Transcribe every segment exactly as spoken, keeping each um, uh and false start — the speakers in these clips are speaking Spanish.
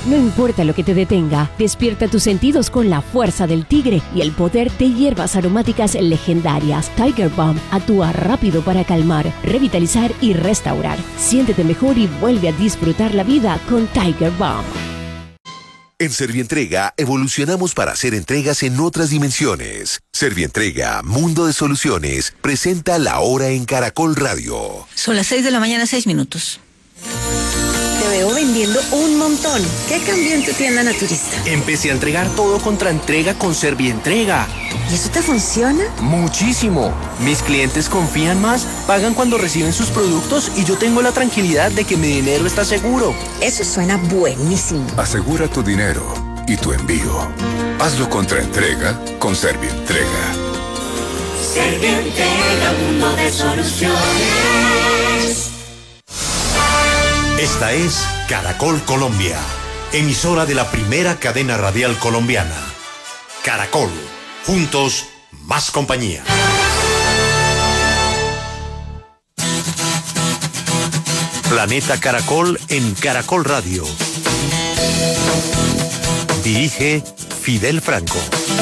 No importa lo que te detenga, despierta tus sentidos con la fuerza del tigre y el poder de hierbas aromáticas legendarias. Tiger Balm actúa rápido para calmar, revitalizar y restaurar. Siéntete mejor y vuelve a disfrutar la vida con Tiger Balm. En Servientrega evolucionamos para hacer entregas en otras dimensiones. Servientrega, Mundo de Soluciones, presenta La Hora en Caracol Radio. Son las seis de la mañana, seis minutos. Te veo vendiendo un montón. ¿Qué cambió en tu tienda naturista? Empecé a entregar todo contra entrega con Servientrega. ¿Y eso te funciona? Muchísimo. Mis clientes confían más, pagan cuando reciben sus productos y yo tengo la tranquilidad de que mi dinero está seguro. Eso suena buenísimo. Asegura tu dinero y tu envío. Hazlo contra entrega con Servientrega. Servientrega, Mundo de Soluciones. Esta es Caracol Colombia, emisora de la primera cadena radial colombiana. Caracol, juntos, más compañía. Planeta Caracol en Caracol Radio. Dirige Fidel Franco.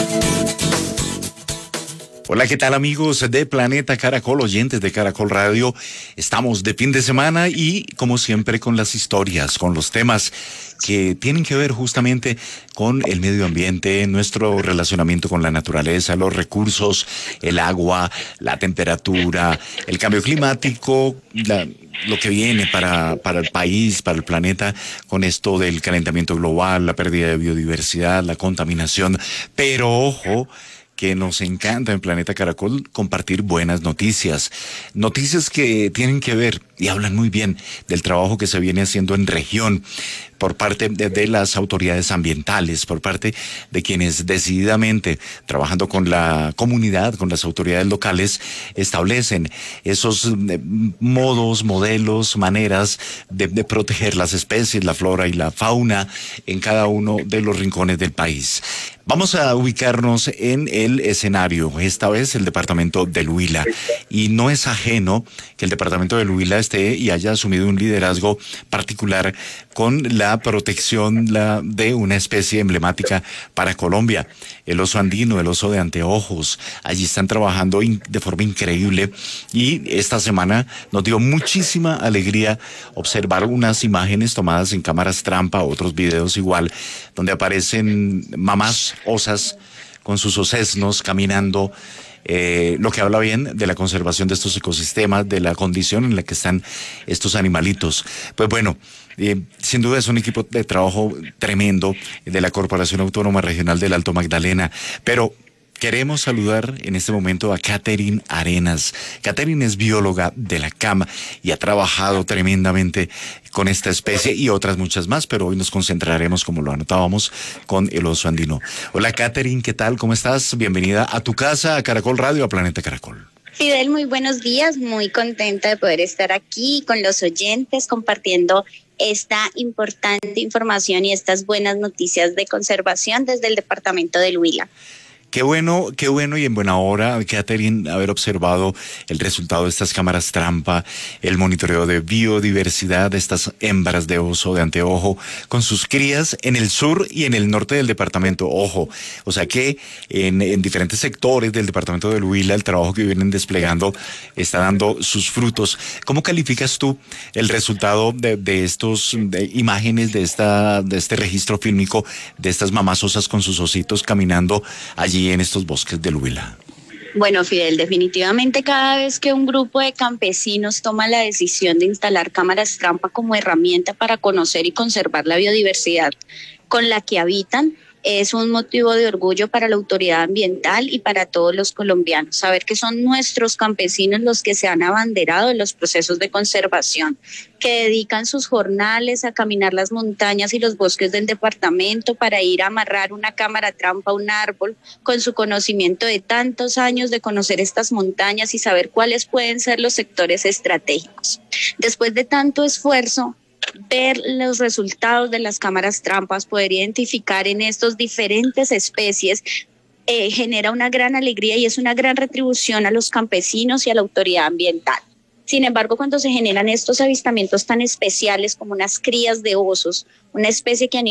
Hola, ¿qué tal amigos de Planeta Caracol, oyentes de Caracol Radio? Estamos de fin de semana y, como siempre, con las historias, con los temas que tienen que ver justamente con el medio ambiente, nuestro relacionamiento con la naturaleza, los recursos, el agua, la temperatura, el cambio climático, la, lo que viene para, para el país, para el planeta, con esto del calentamiento global, la pérdida de biodiversidad, la contaminación. Pero ojo, que nos encanta en Planeta Caracol compartir buenas noticias, noticias que tienen que ver y hablan muy bien del trabajo que se viene haciendo en región por parte de, de las autoridades ambientales, por parte de quienes decididamente, trabajando con la comunidad, con las autoridades locales, establecen esos eh, modos, modelos, maneras de, de proteger las especies, la flora y la fauna en cada uno de los rincones del país. Vamos a ubicarnos en el escenario, esta vez el departamento del Huila, y no es ajeno que el departamento del Huila esté y haya asumido un liderazgo particular con la protección la, de una especie emblemática para Colombia, el oso andino, el oso de anteojos. Allí están trabajando in, de forma increíble y esta semana nos dio muchísima alegría observar unas imágenes tomadas en cámaras trampa, otros videos igual, donde aparecen mamás osas con sus osesnos caminando, eh, lo que habla bien de la conservación de estos ecosistemas, de la condición en la que están estos animalitos. Pues bueno, eh, sin duda es un equipo de trabajo tremendo de la Corporación Autónoma Regional del Alto Magdalena, pero queremos saludar en este momento a Catherine Arenas. Catherine es bióloga de la C A M y ha trabajado tremendamente con esta especie y otras muchas más, pero hoy nos concentraremos, como lo anotábamos, con el oso andino. Hola Catherine, ¿qué tal? ¿Cómo estás? Bienvenida a tu casa, a Caracol Radio, a Planeta Caracol. Fidel, muy buenos días, muy contenta de poder estar aquí con los oyentes compartiendo esta importante información y estas buenas noticias de conservación desde el departamento del Huila. Qué bueno, qué bueno y en buena hora, Catherine, haber observado el resultado de estas cámaras trampa, el monitoreo de biodiversidad de estas hembras de oso de anteojo con sus crías en el sur y en el norte del departamento. Ojo, o sea que en, en diferentes sectores del departamento del Huila el trabajo que vienen desplegando está dando sus frutos. ¿Cómo calificas tú el resultado de, de estos de imágenes, de esta, de este registro fílmico de estas mamás osas con sus ositos caminando allí en estos bosques del Huila? Bueno, Fidel, definitivamente cada vez que un grupo de campesinos toma la decisión de instalar cámaras trampa como herramienta para conocer y conservar la biodiversidad con la que habitan, es un motivo de orgullo para la autoridad ambiental y para todos los colombianos. Saber que son nuestros campesinos los que se han abanderado en los procesos de conservación, que dedican sus jornales a caminar las montañas y los bosques del departamento para ir a amarrar una cámara trampa a un árbol, con su conocimiento de tantos años de conocer estas montañas y saber cuáles pueden ser los sectores estratégicos. Después de tanto esfuerzo, ver los resultados de las cámaras trampas, poder identificar en estos diferentes especies, eh, genera una gran alegría y es una gran retribución a los campesinos y a la autoridad ambiental. Sin embargo, cuando se generan estos avistamientos tan especiales como unas crías de osos, una especie que a